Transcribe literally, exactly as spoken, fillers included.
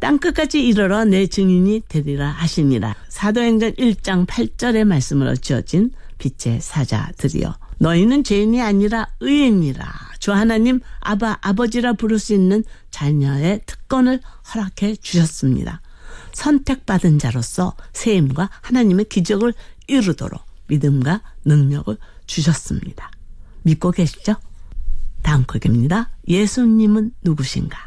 땅끝까지 이르러 내 증인이 되리라 하시니라. 사도행전 일 장 팔 절의 말씀으로 지어진 빛의 사자들이여, 너희는 죄인이 아니라 의인이라. 주 하나님 아바 아버지라 부를 수 있는 자녀의 특권을 허락해 주셨습니다. 선택받은 자로서 세임과 하나님의 기적을 이루도록 믿음과 능력을 주셨습니다. 믿고 계시죠? 다음 곡입니다. 예수님은 누구신가?